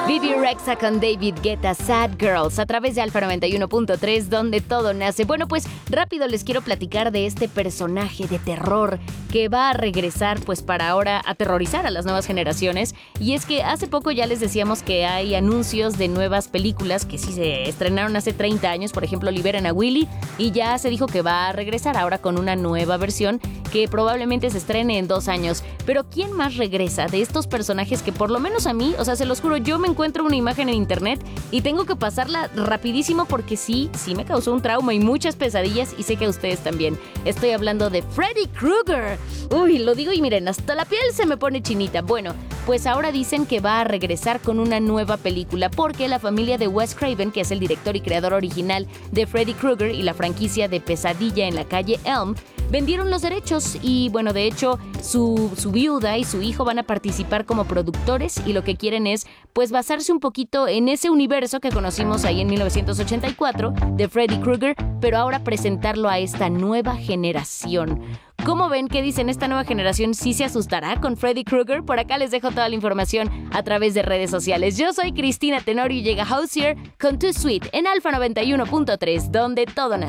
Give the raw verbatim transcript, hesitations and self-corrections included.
Bebe Rexha con David Guetta, Sad Girls, a través de Alfa noventa y uno punto tres, donde todo nace. Bueno, pues rápido les quiero platicar de este personaje de terror que va a regresar, pues para ahora aterrorizar a las nuevas generaciones. Y es que hace poco ya les decíamos que hay anuncios de nuevas películas que sí se estrenaron hace treinta años, por ejemplo, Liberen a Willy, y ya se dijo que va a regresar ahora con una nueva versión que probablemente se estrene en dos años. Pero ¿quién más regresa de estos personajes que por lo menos a mí, o sea, se los juro, yo me encuentro una imagen en internet y tengo que pasarla rapidísimo porque sí, sí me causó un trauma y muchas pesadillas, y sé que a ustedes también. Estoy hablando de Freddy Krueger. Uy, lo digo y miren, hasta la piel se me pone chinita. Bueno, pues ahora dicen que va a regresar con una nueva película porque la familia de Wes Craven, que es el director y creador original de Freddy Krueger y la franquicia de Pesadilla en la calle Elm, vendieron los derechos y, bueno, de hecho, su, su viuda y su hijo van a participar como productores y lo que quieren es, pues, basarse un poquito en ese universo que conocimos ahí en mil novecientos ochenta y cuatro de Freddy Krueger, pero ahora presentarlo a esta nueva generación. ¿Cómo ven? ¿Qué dicen? ¿Esta nueva generación sí se asustará con Freddy Krueger? Por acá les dejo toda la información a través de redes sociales. Yo soy Cristina Tenorio y llega Hozier con Too Sweet en Alfa noventa y uno punto tres, donde todo nace.